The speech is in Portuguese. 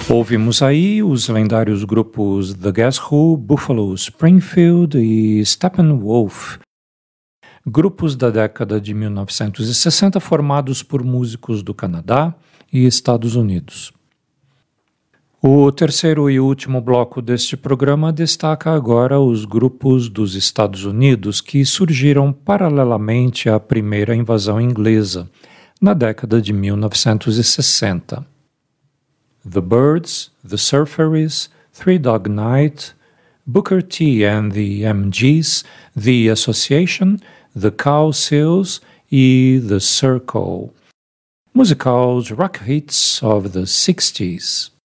Ouvimos aí os lendários grupos The Guess Who, Buffalo Springfield e Steppenwolf, grupos da década de 1960 formados por músicos do Canadá e Estados Unidos. O terceiro e último bloco deste programa destaca agora os grupos dos Estados Unidos que surgiram paralelamente à primeira invasão inglesa, na década de 1960. The Byrds, The Surfaris, Three Dog Night, Booker T and the MGs, The Association, The Cow Seals e The Circle. Musicals rock hits of the 60s.